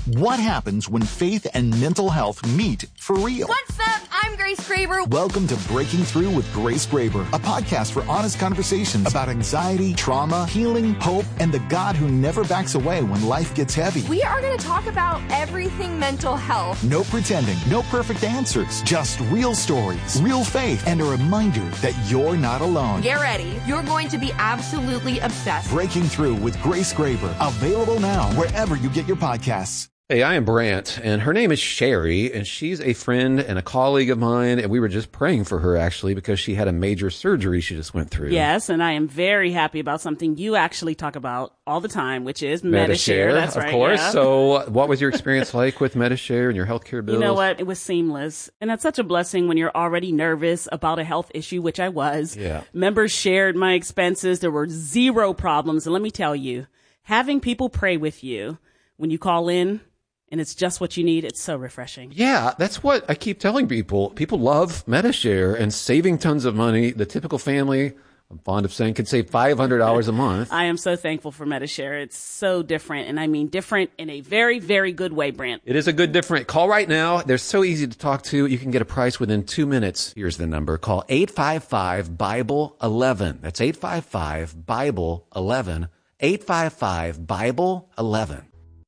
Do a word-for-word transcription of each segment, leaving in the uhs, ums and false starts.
What happens when faith and mental health meet for real? What's up? I'm Grace Graber. Welcome to Breaking Through with Grace Graber, a podcast for honest conversations about anxiety, trauma, healing, hope, and the God who never backs away when life gets heavy. We are going to talk about everything mental health. No pretending, no perfect answers, just real stories, real faith, and a reminder that you're not alone. Get ready. You're going to be absolutely obsessed. Breaking Through with Grace Graber, available now wherever you get your podcasts. Hey, I am Brant, and her name is Sherry, and she's a friend and a colleague of mine, and we were just praying for her, actually, because she had a major surgery she just went through. Yes, and I am very happy about something you actually talk about all the time, which is Medi-Share. Medi-Share. That's of right, course. yeah. So what was your experience like with Medi-Share and your healthcare bills? You know what? It was seamless, and it's such a blessing when you're already nervous about a health issue, which I was. Yeah. Members shared my expenses. There were zero problems, and let me tell you, having people pray with you when you call in, and it's just what you need. It's so refreshing. Yeah, that's what I keep telling people. People love Medi-Share and saving tons of money. The typical family, I'm fond of saying, could save five hundred dollars a month. I am so thankful for Medi-Share. It's so different, and I mean different in a very, very good way, Brant. It is a good different. Call right now. They're so easy to talk to. You can get a price within two minutes. Here's the number. Call eight five five, Bible eleven. That's eight five five, Bible eleven. eight five five, Bible eleven.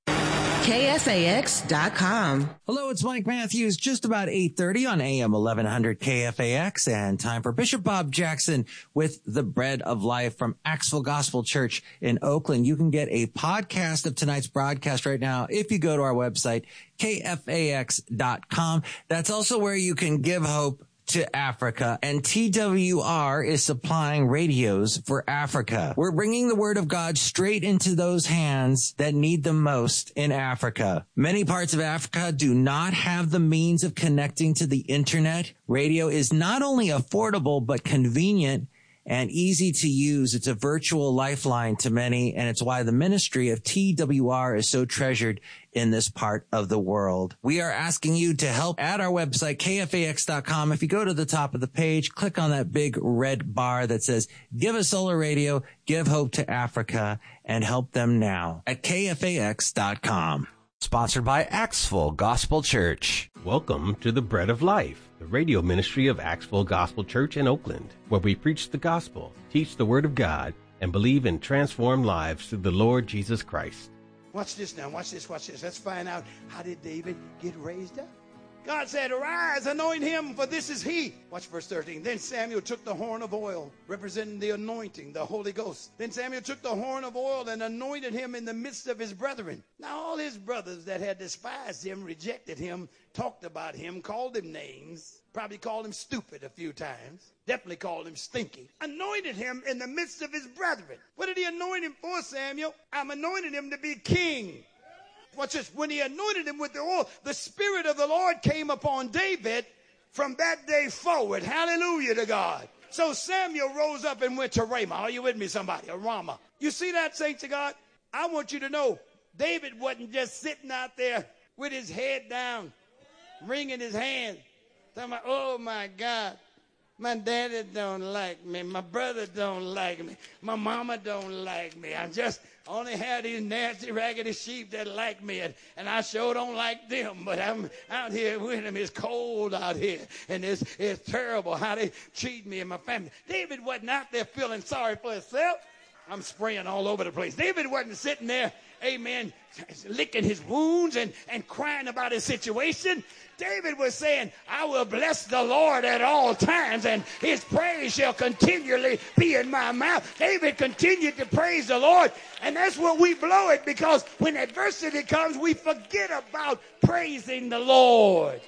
K F A X dot com. Hello, it's Mike Matthews, just about eight thirty on A M eleven hundred K F A X, and time for Bishop Bob Jackson with the Bread of Life from Axville Gospel Church in Oakland. You can get a podcast of tonight's broadcast right now if you go to our website, K F A X dot com. That's also where you can give hope to Africa, and T W R is supplying radios for Africa. We're bringing the word of God straight into those hands that need them most in Africa. Many parts of Africa do not have the means of connecting to the internet. Radio is not only affordable, but convenient and easy to use. It's a virtual lifeline to many, and it's why the ministry of T W R is so treasured in this part of the world. We are asking you to help at our website, K F A X dot com. If you go to the top of the page, click on that big red bar that says, Give a Solar Radio, Give Hope to Africa, and help them now at K F A X dot com. Sponsored by Axville Gospel Church. Welcome to the Bread of Life, the radio ministry of Axville Gospel Church in Oakland, where we preach the gospel, teach the word of God, and believe in transformed lives through the Lord Jesus Christ. Watch this now. Watch this. Watch this. Let's find out, how did David get raised up? God said, arise, anoint him, for this is he. Watch verse thirteen. Then Samuel took the horn of oil, representing the anointing, the Holy Ghost. Then Samuel took the horn of oil and anointed him in the midst of his brethren. Now all his brothers that had despised him, rejected him, talked about him, called him names, probably called him stupid a few times, definitely called him stinky, anointed him in the midst of his brethren. What did he anoint him for, Samuel? I'm anointing him to be king. Watch this. When he anointed him with the oil, the Spirit of the Lord came upon David from that day forward. Hallelujah to God. So Samuel rose up and went to Ramah. Are you with me, somebody? Or Ramah. You see that, saints of God? I want you to know, David wasn't just sitting out there with his head down, wringing his hands, talking about, oh my God, my daddy don't like me, my brother don't like me, my mama don't like me. I just only have these nasty, raggedy sheep that like me, and, and I sure don't like them, but I'm out here with them. It's cold out here, and it's, it's terrible how they treat me and my family. David wasn't out there feeling sorry for himself. I'm spraying all over the place. David wasn't sitting there, amen, licking his wounds and, and crying about his situation. David was saying, I will bless the Lord at all times, and his praise shall continually be in my mouth. David continued to praise the Lord, and that's where we blow it, because when adversity comes, we forget about praising the Lord.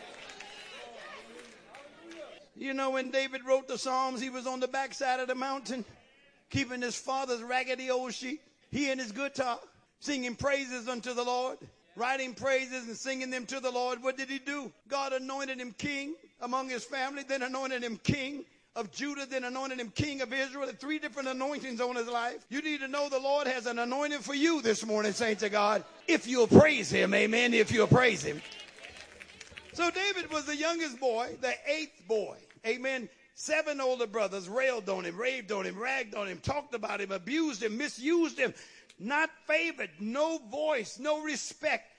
You know, when David wrote the Psalms, he was on the backside of the mountain, keeping his father's raggedy old sheep. He and his guitar, singing praises unto the Lord, writing praises and singing them to the Lord. What did he do? God anointed him king among his family, then anointed him king of Judah, then anointed him king of Israel. Three different anointings on his life. You need to know the Lord has an anointing for you this morning, saints of God, if you'll praise him. Amen. If you'll praise him. So David was the youngest boy, the eighth boy. Amen. Seven older brothers railed on him, raved on him, ragged on him, talked about him, abused him, misused him, not favored, no voice, no respect.